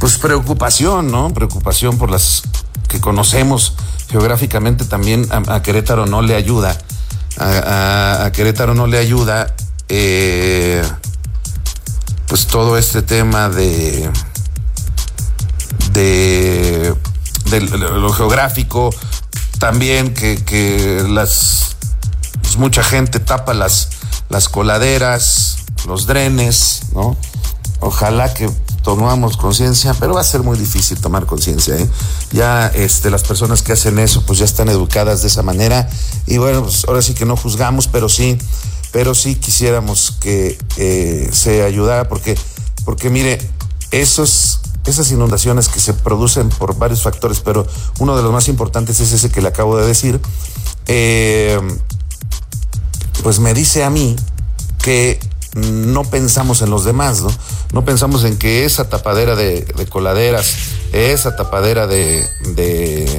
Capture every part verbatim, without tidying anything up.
pues preocupación, ¿no? Preocupación por las que conocemos geográficamente. También a, a Querétaro no le ayuda. A, a, a Querétaro no le ayuda eh, pues todo este tema de de, de lo geográfico, también que, que las pues mucha gente tapa las las coladeras, los drenes, ¿no? Ojalá que tomamos conciencia, pero va a ser muy difícil tomar conciencia, ¿eh? Ya este, las personas que hacen eso, pues ya están educadas de esa manera, y bueno, pues ahora sí que no juzgamos, pero sí, pero sí quisiéramos que eh, se ayudara, porque, porque mire, esos, esas inundaciones que se producen por varios factores, pero uno de los más importantes es ese que le acabo de decir, eh, pues me dice a mí que no pensamos en los demás, ¿no? No pensamos en que esa tapadera de, de coladeras, esa tapadera de, de,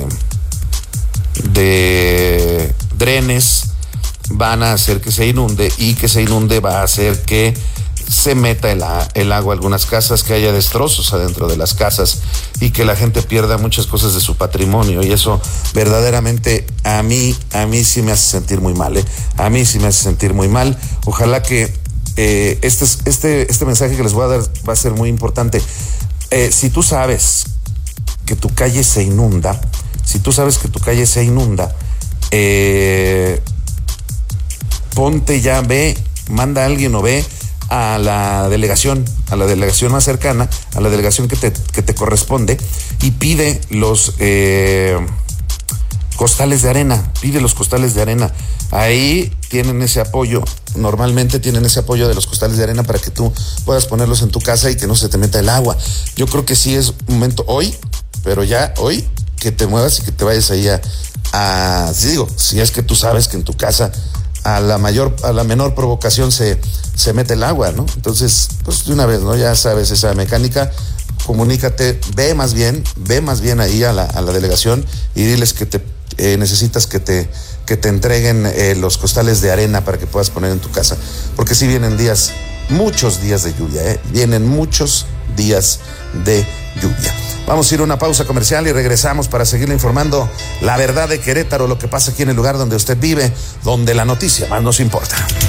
de drenes van a hacer que se inunde, y que se inunde va a hacer que se meta el, el agua a algunas casas, que haya destrozos adentro de las casas y que la gente pierda muchas cosas de su patrimonio, y eso verdaderamente a mí, a mí sí me hace sentir muy mal, ¿eh? A mí sí me hace sentir muy mal. Ojalá que Eh, este, este, este mensaje que les voy a dar va a ser muy importante. Eh, si tú sabes que tu calle se inunda, si tú sabes que tu calle se inunda, eh, ponte ya, ve, manda a alguien o ve a la delegación, a la delegación más cercana, a la delegación que te, que te corresponde, y pide los eh, costales de arena, pide los costales de arena. Ahí tienen ese apoyo, normalmente tienen ese apoyo de los costales de arena para que tú puedas ponerlos en tu casa y que no se te meta el agua. Yo creo que sí es un momento hoy, pero ya hoy, que te muevas y que te vayas ahí a, a sí digo, si es que tú sabes que en tu casa a la mayor, a la menor provocación se, se mete el agua, ¿no? Entonces, pues de una vez, ¿no? Ya sabes esa mecánica, comunícate, ve más bien, ve más bien ahí a la, a la delegación y diles que te eh, necesitas que te que te entreguen eh, los costales de arena para que puedas poner en tu casa, porque sí vienen días, muchos días de lluvia, ¿eh? Vienen muchos días de lluvia. Vamos a ir a una pausa comercial y regresamos para seguirle informando la verdad de Querétaro, lo que pasa aquí en el lugar donde usted vive, donde la noticia más nos importa.